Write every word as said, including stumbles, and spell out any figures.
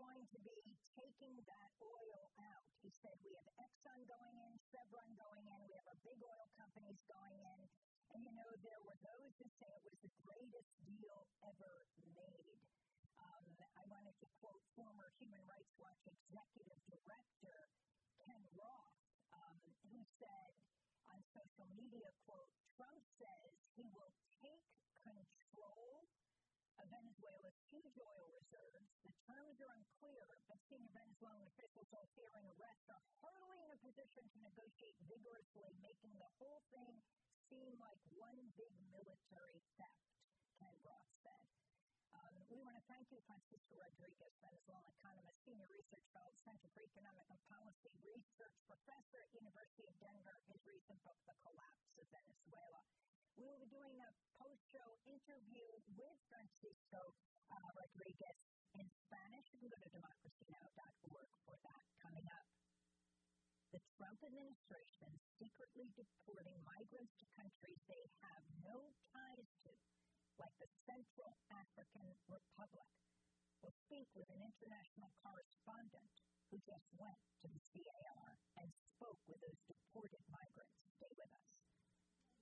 going to be taking that oil out. He said, we have Exxon going in, Chevron going in, we have our big oil companies going in. And, you know, there were those who say it was the greatest deal ever made. Um, I wanted to quote former Human Rights Watch Executive Director Ken Roth, um, who said on social media, quote, Trump says he will take control of Venezuela's huge oil reserves. The terms are unclear, but senior Venezuelan officials all fearing arrest are hardly in a position to negotiate vigorously, making the whole thing seem like one big military theft, Ken Roth said. Um, we want to thank you, Francisco Rodriguez, Venezuelan economist, senior research fellow at Center for Economic and Policy Research, professor at University of Denver, his recent book, The Collapse of Venezuela. We will be doing a post-show interview with Francisco uh, Rodriguez in Spanish. You can go to democracy now dot org for that coming up. The Trump administration secretly deporting migrants to countries they have no ties to, like the Central African Republic. We'll speak with an international correspondent who just went to the C A R and spoke with those